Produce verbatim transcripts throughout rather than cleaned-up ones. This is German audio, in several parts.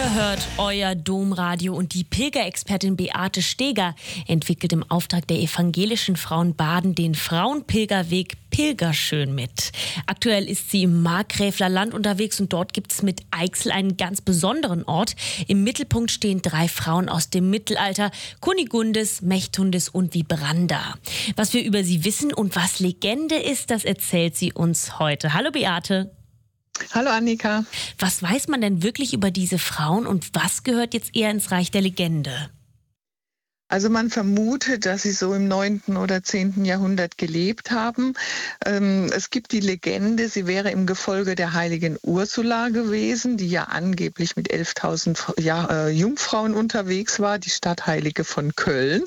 Ihr hört euer Domradio und die Pilgerexpertin Beate Steger entwickelt im Auftrag der evangelischen Frauen Baden den Frauenpilgerweg Pilgerschön mit. Aktuell ist sie im Markgräfler Land unterwegs und dort gibt es mit Eichsel einen ganz besonderen Ort. Im Mittelpunkt stehen drei Frauen aus dem Mittelalter, Kunigundis, Mechtundis und Vibranda. Was wir über sie wissen und was Legende ist, das erzählt sie uns heute. Hallo Beate. Hallo Annika. Was weiß man denn wirklich über diese Frauen und was gehört jetzt eher ins Reich der Legende? Also man vermutet, dass sie so im neunten oder zehnten Jahrhundert gelebt haben. Ähm, es gibt die Legende, sie wäre im Gefolge der heiligen Ursula gewesen, die ja angeblich mit elftausend ja, äh, Jungfrauen unterwegs war, die Stadtheilige von Köln.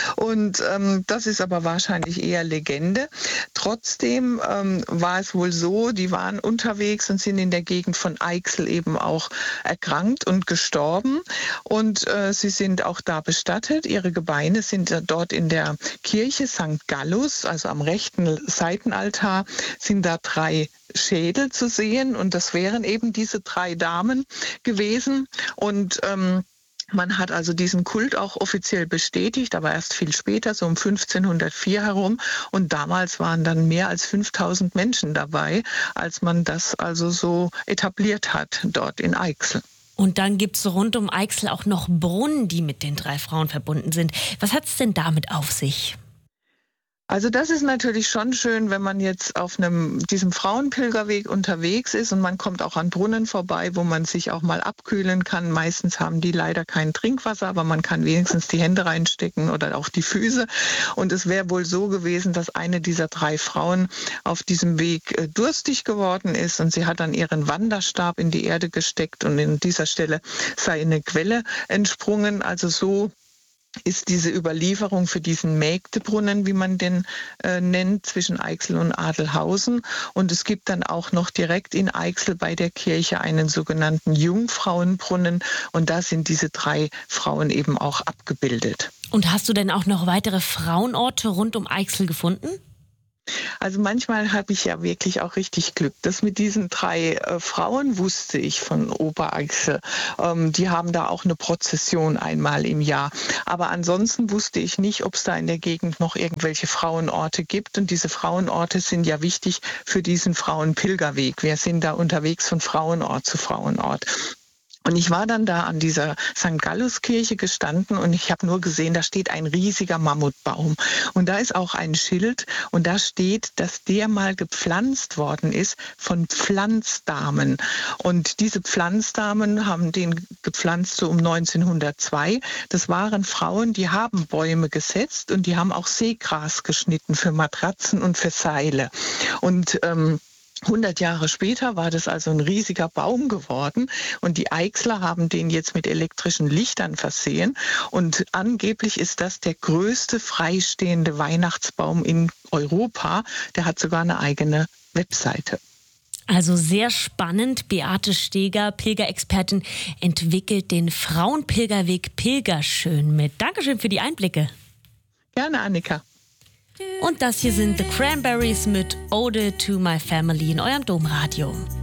Und ähm, das ist aber wahrscheinlich eher Legende. Trotzdem ähm, war es wohl so, die waren unterwegs und sind in der Gegend von Eichsel eben auch erkrankt und gestorben. Und äh, sie sind auch da bestattet. Ihre Gebeine sind dort in der Kirche Sankt Gallus, also am rechten Seitenaltar, sind da drei Schädel zu sehen und das wären eben diese drei Damen gewesen und ähm, man hat also diesen Kult auch offiziell bestätigt, aber erst viel später, so um fünfzehnhundertvier herum. Und damals waren dann mehr als fünftausend Menschen dabei, als man das also so etabliert hat dort in Eichsel. Und dann gibt es rund um Eichsel auch noch Brunnen, die mit den drei Frauen verbunden sind. Was hat es denn damit auf sich? Also das ist natürlich schon schön, wenn man jetzt auf einem, diesem Frauenpilgerweg unterwegs ist und man kommt auch an Brunnen vorbei, wo man sich auch mal abkühlen kann. Meistens haben die leider kein Trinkwasser, aber man kann wenigstens die Hände reinstecken oder auch die Füße. Und es wäre wohl so gewesen, dass eine dieser drei Frauen auf diesem Weg äh, durstig geworden ist und sie hat dann ihren Wanderstab in die Erde gesteckt und in dieser Stelle sei eine Quelle entsprungen. Also so ist diese Überlieferung für diesen Mägdebrunnen, wie man den äh, nennt, zwischen Eichsel und Adelhausen. Und es gibt dann auch noch direkt in Eichsel bei der Kirche einen sogenannten Jungfrauenbrunnen. Und da sind diese drei Frauen eben auch abgebildet. Und hast du denn auch noch weitere Frauenorte rund um Eichsel gefunden? Also manchmal habe ich ja wirklich auch richtig Glück. Das mit diesen drei äh, Frauen wusste ich von Obereichsel. Ähm, die haben da auch eine Prozession einmal im Jahr. Aber ansonsten wusste ich nicht, ob es da in der Gegend noch irgendwelche Frauenorte gibt. Und diese Frauenorte sind ja wichtig für diesen Frauenpilgerweg. Wir sind da unterwegs von Frauenort zu Frauenort. Und ich war dann da an dieser Sankt Gallus Kirche gestanden und ich habe nur gesehen, da steht ein riesiger Mammutbaum. Und da ist auch ein Schild und da steht, dass der mal gepflanzt worden ist von Pflanzdamen. Und diese Pflanzdamen haben den gepflanzt so um neunzehnhundertzwei. Das waren Frauen, die haben Bäume gesetzt und die haben auch Seegras geschnitten für Matratzen und für Seile. Und ähm, hundert Jahre später war das also ein riesiger Baum geworden und die Eichsler haben den jetzt mit elektrischen Lichtern versehen und angeblich ist das der größte freistehende Weihnachtsbaum in Europa. Der hat sogar eine eigene Webseite. Also sehr spannend. Beate Steger, Pilgerexpertin, entwickelt den Frauenpilgerweg Pilgerschön mit. Dankeschön für die Einblicke. Gerne, Annika. Und das hier sind The Cranberries mit Ode to My Family in eurem Domradio.